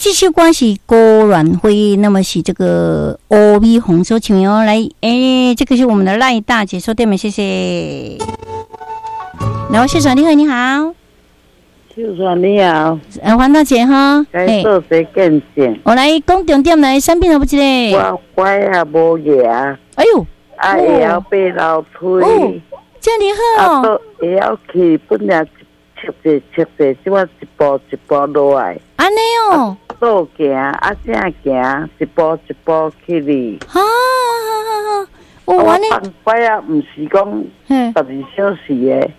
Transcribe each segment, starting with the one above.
这首歌是郭阮辉，那么是这个欧米红所唱哦。来，这个是我们的赖大姐说对吗？谢谢。然后秀爽你好，你好。 秀爽你好。 黄大姐哈。 该做些见证。 我来讲重点来，产品有不一个？ 我拐也无牙。 哎呦。 会晓爬楼梯。 这样你好。 会晓去本来切者，即我一步一步落来。 安尼哦。 倒行正行，一步一步去哩。 哈。我放拐啊，唔是讲12小时的。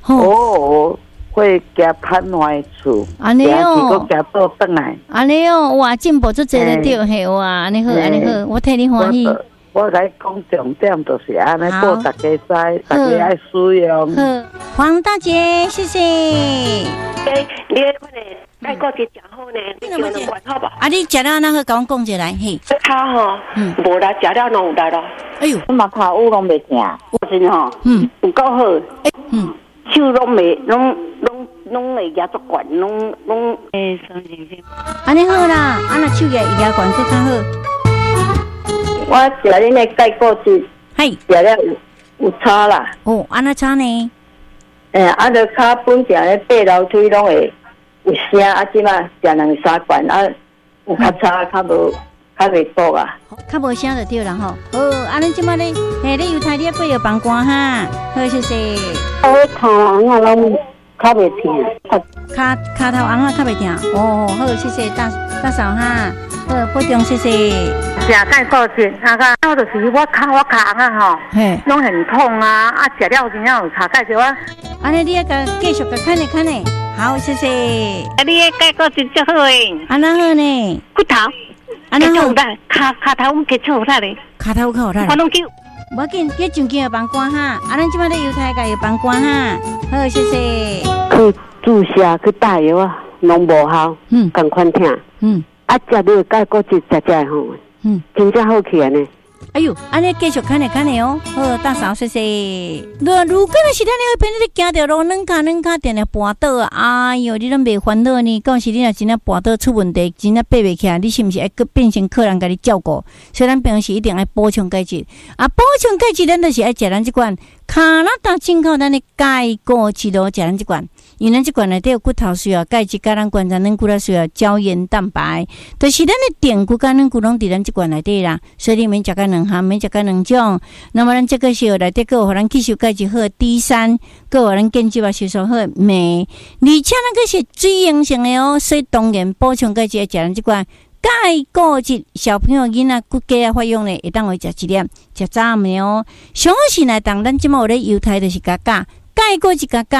会加攀外厝。安尼哦。佮加倒转来。 安尼哦，哇，进步足侪了对嘿，哇，安尼好，安尼好，我替你欢喜。 我来讲重点就是安尼，报大家知，大家爱使用。 好，黄大姐，谢谢。 你可能介绍一真好呢，你叫两罐好吧？ 啊，你食了那个，甲我讲一来嘿。 卡吼，无来食了拢有来咯。 哎呦， 我嘛骹有拢袂疼， 真吼，有够好。手拢袂，拢会压足管，拢三千千。 安尼好啦，安那手压管非常好。 我食恁的钙果汁， 嘿， 食了有差啦。 哦，安那差呢？ 就较本定咧爬楼梯拢会有声，即摆食2-3罐，有较差，较袂毒啊。 较无声就对啦吼。安尼即摆咧，你犹太你过药房关哈，好谢谢。 我头红啊，拢较袂疼。 骹头红啊，较袂疼。哦，好谢谢大嫂哈。好，保重，谢谢。 食钙果汁，我就是我骹红啊吼，拢很痛啊，食了真正有差钙质啊。 安尼你要继续看呢，好，谢谢。 你的钙果汁最好诶。 安那好呢？ 骨头， 安那好。 骹头我给好睇咧。 骹头好睇。 我拢叫。 无紧，去上京药房关哈。咱即摆咧犹太药房关哈。好，谢谢。 去注射去打药啊，拢无效。共款疼。食你的钙果汁食吼，真正好起来呢。 哎呦，安尼继续看呢哦。好，大嫂谢谢。如果那是咱那边你行着路，软脚定定绊倒啊！哎呦，你拢袂烦恼呢？到时你若真正绊倒出问题，真正爬袂起来，你是毋是爱搁变成客人甲你照顾？所以咱平时一定爱补充钙质啊！补充钙质，咱就是爱食咱这款加拿大进口咱的钙果汁咯，食咱这款。因为咱这罐内底有骨头需要钙质，甲咱观察咱骨头需要胶原蛋白，就是咱的电骨甲咱骨拢伫咱这罐内底啦，所以你免食甲两项，免食甲两种。那么咱这个是内底个互咱吸收钙质好 D3，个互咱建基啊吸收好镁，而且那个是水溶性的哦，所以当然补充钙质要食咱这罐钙果汁。小朋友囡仔骨骼啊发育呢，会当会食一粒，食早暝哦。上好是来当咱即满有咧犹太就是加钙果汁加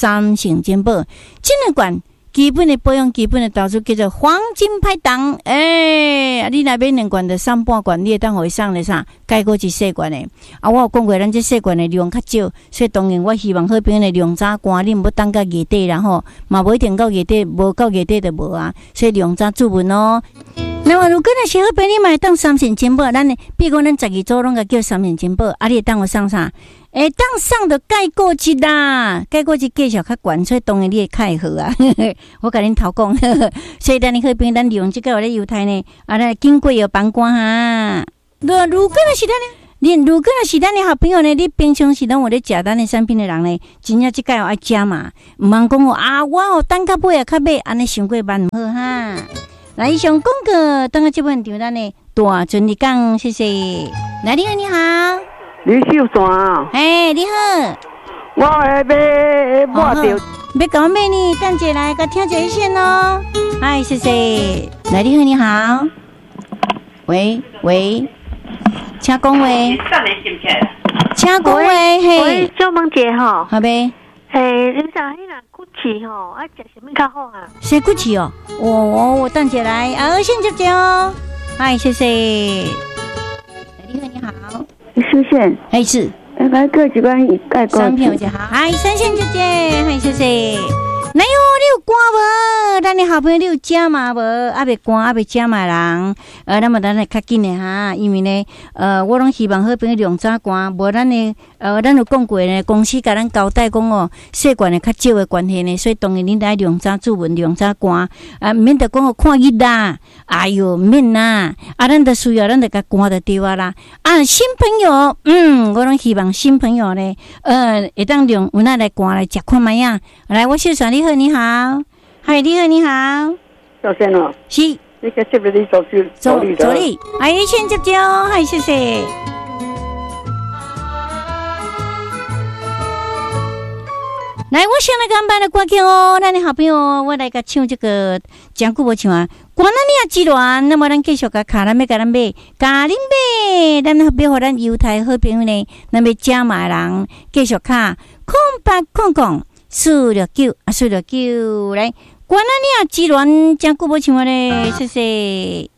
3成珍宝，这两罐基本的保养、基本的投资叫做黄金拍档。你那边两罐的3半罐，你会当会送的啥？钙果汁细罐的啊，我有讲过，咱这细罐的量较少，所以当然我希望好朋友的量早关，你唔要等到月底啦吼，嘛不一定到月底，无到月底就无啊，所以量早注文哦。那么如果那是好朋友买当3成珍宝，咱呢，比如讲咱12组拢个叫3成珍宝，啊，你会当我送啥？当上的钙果汁啦，钙果汁价格较悬，所以当然你会较会好啊。我甲恁头讲，所以咱你好朋友咱利用这个有咧犹太呢，啊，来经过药房关哈。如果那是咱的好朋友呢，你平常时拢有咧食咱的产品的人呢，真正即个爱食嘛，唔通讲啊，我等较买啊较买，安尼想过万唔好哈。来，以上广告，等下这本场咱呢大尊你讲，谢谢。来，你好，你好。 李秀山， 你好， 我要买到， 要搞咩呢？等姐来，甲听一线哦。嗨，谢谢。来，你好，你好。喂，请讲话。请讲话，嘿。 小萌姐吼， 好呗。 你讲迄个骨气吼，爱食什么较好啊？ 谁骨气哦？我等姐来，先接接哦。嗨，谢谢。你好，你好。 谢谢。 是。 来个一罐钙果商品有好。嗨，3线姐姐，嗨，谢谢。 来哦，你有歌无？咱的好朋友你有食嘛无？还袂歌，还袂食嘛人？那么咱来较紧的哈，因为呢，我拢希望好朋友量早歌，无咱的咱有讲过呢，公司甲咱交代讲哦，习惯的较少的关系呢，所以当然恁来量早注文、量早歌，免得讲哦看日啦，哎哟免啦，咱得需要咱得甲歌就对啊啦。新朋友，我拢希望新朋友呢，会当用有那来歌来食看卖啊。来，我秀传你好，你好，嗨，你好，你好， 小仙哦， 是， 你个是不是走你，哎，你先接接哦，嗨，谢谢。来，我先来跟班的歌曲哦，咱的好朋友，我来个唱这个讲久无唱啊，歌咱你也知乱，那么咱继续甲卡咱要甲咱买，甲恁买，咱要互咱犹太好朋友呢，咱要食嘛人继续卡，0800469，469来，歌咱你也知乱，讲久无唱啊咧，谢谢。